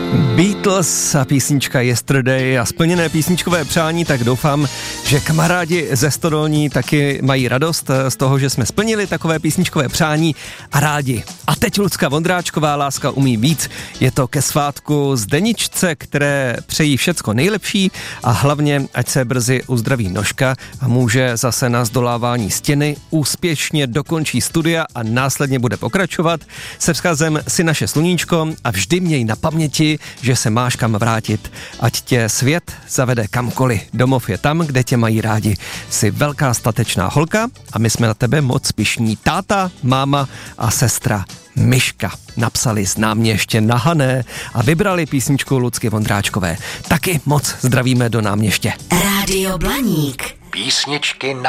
Beatles a písnička Yesterday a splněné písničkové přání, tak doufám, že kamarádi ze Stodolní taky mají radost z toho, že jsme splnili takové písničkové přání a rádi. A teď Lucka Vondráčková, Láska umí víc, je to ke svátku Zdeničce, které přejí všecko nejlepší a hlavně, ať se brzy uzdraví nožka a může zase na zdolávání stěny, úspěšně dokončí studia a následně bude pokračovat. Se vzkazem si naše sluníčko a vždy měj na paměti, že se máš kam vrátit, ať tě svět zavede kamkoliv. Domov je tam, kde tě mají rádi. Jsi velká statečná holka a my jsme na tebe moc pyšní. Táta, máma a sestra Myška napsali s Náměště na Hané a vybrali písničku Lucky Vondráčkové. Taky moc zdravíme do Náměště. Rádio Blaník. Písničky na